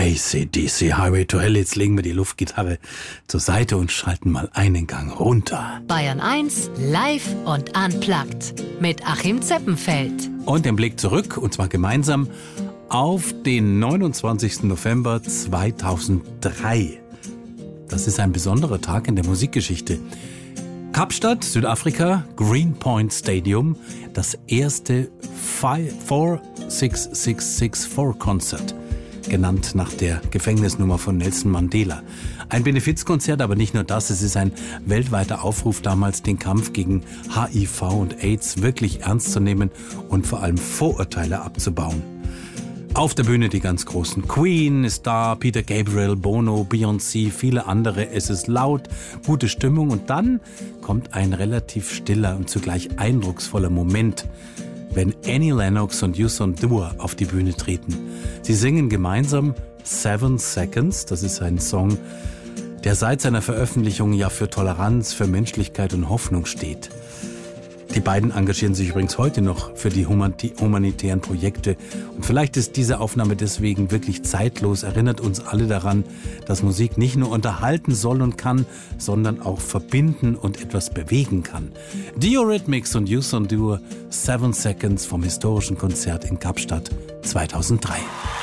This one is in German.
AC/DC Highway to Hell. Jetzt legen wir die Luftgitarre zur Seite und schalten mal einen Gang runter. Bayern 1 live und unplugged mit Achim Zeppenfeld. Und den Blick zurück, und zwar gemeinsam, auf den 29. November 2003. Das ist ein besonderer Tag in der Musikgeschichte. Kapstadt, Südafrika, Greenpoint Stadium, das erste 46664-Konzert, genannt nach der Gefängnisnummer von Nelson Mandela. Ein Benefizkonzert, aber nicht nur das, es ist ein weltweiter Aufruf damals, den Kampf gegen HIV und AIDS wirklich ernst zu nehmen und vor allem Vorurteile abzubauen. Auf der Bühne die ganz großen. Queen ist da, Peter Gabriel, Bono, Beyoncé, viele andere. Es ist laut, gute Stimmung und dann kommt ein relativ stiller und zugleich eindrucksvoller Moment, wenn Annie Lennox und Youssou N'Dour auf die Bühne treten. Sie singen gemeinsam 7 Seconds, das ist ein Song, der seit seiner Veröffentlichung ja für Toleranz, für Menschlichkeit und Hoffnung steht. Die beiden engagieren sich übrigens heute noch für die humanitären Projekte. Und vielleicht ist diese Aufnahme deswegen wirklich zeitlos, erinnert uns alle daran, dass Musik nicht nur unterhalten soll und kann, sondern auch verbinden und etwas bewegen kann. Die Eurythmics und Youssou N'Dour, 7 Seconds vom historischen Konzert in Kapstadt 2003.